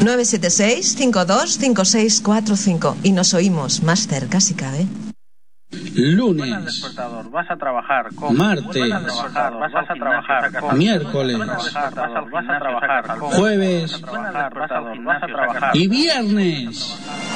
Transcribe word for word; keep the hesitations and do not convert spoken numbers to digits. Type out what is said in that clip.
nueve siete seis, cinco dos cinco seis cuatro cinco y nos oímos más cerca si cabe. Lunes, vas a trabajar, martes, vas a trabajar, miércoles, vas a trabajar, jueves vas a trabajar y viernes.